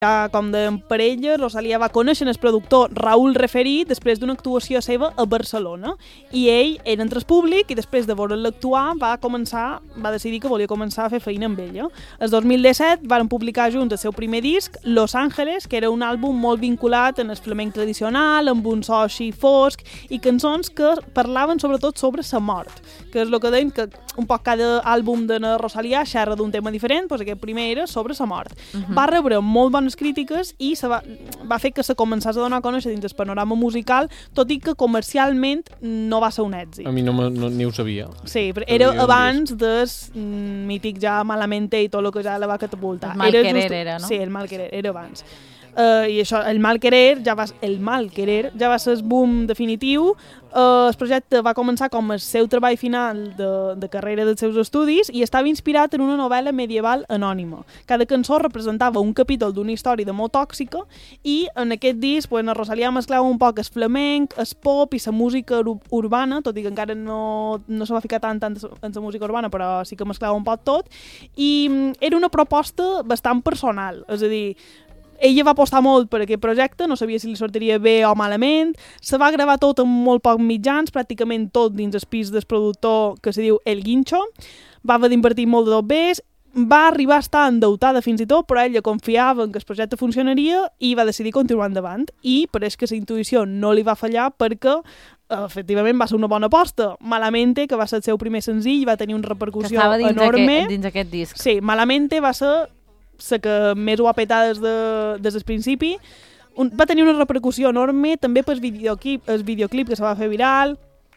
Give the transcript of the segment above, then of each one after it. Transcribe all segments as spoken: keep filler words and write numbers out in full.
com de parella, Rosalía va conèixer el productor Raúl Referí després d'una actuació seva a Barcelona. I ell era entre el públic i després de veure'l actuar va començar, va decidir que volia començar a fer feina amb ella. El dos mil disset van publicar junts el seu primer disc, Los Ángeles, que era un àlbum molt vinculat en el flamenc tradicional, amb un so així fosc i cançons que parlaven sobretot sobre la mort, que és el que deien que un poc cada àlbum de la Rosalía xerra d'un tema diferent, doncs aquest primer era sobre la mort. Uh-huh. Va rebre molt bones crítiques i se va, va fer que se començés a donar a conèixer dins del panorama musical, tot i que comercialment no va ser un èxit. A mi no, no ni ho sabia. Sí, però era abans del mm, mític ja Malamente i tot el que ja la va catapultar. El Mal era Querer just... era, no? Sí, el Mal Querer, era abans. Uh, I això, el Mal Querer ja va, el Mal Querer ja va ser el boom definitiu. Uh, el projecte va començar com el seu treball final de, de carrera dels seus estudis i estava inspirat en una novel·la medieval anònima. Cada cançó representava un capítol d'una història d'amor tòxica i en aquest disc pues, la Rosalía mesclava un poc el flamenc, el pop i la música ur urbana, tot i que encara no, no se va ficar tant, tant en la música urbana, però sí que mesclava un poc tot. I um, era una proposta bastant personal, és a dir, ella va apostar molt per aquest projecte, no sabia si li sortiria bé o malament, se va gravar tot amb molt pocs mitjans, pràcticament tot dins el pis del productor que se diu El Guincho, va haver d'invertir molt de dos bes, va arribar a estar endeutada fins i tot, però ella confiava en que el projecte funcionaria i va decidir continuar endavant, i pareix que la intuïció no li va fallar perquè efectivament va ser una bona aposta. Malamente, que va ser el seu primer senzill, va tenir una repercussió que estava dins enorme. Aquest, dins aquest disc. Sí, Malamente va ser la que més ho ha petat des, de, des del principi. Un, va tenir una repercussió enorme, també pel videoclip, el videoclip que se va fer viral,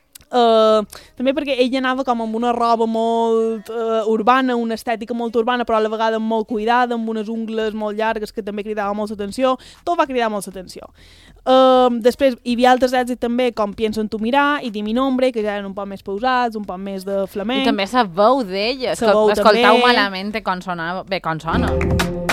uh, també perquè ella anava com amb una roba molt uh, urbana, una estètica molt urbana, però a la vegada molt cuidada, amb unes ungles molt llargues que també cridava molta atenció. Tot va cridar molta atenció. Uh, després hi havia altres èxits també, com Pienso en tu mirar i Di mi nombre, que ja eren un poc més pausats, un poc més de flamenc. I també la veu d'ella. Escoltau Malamente com sonava, bé, com sona.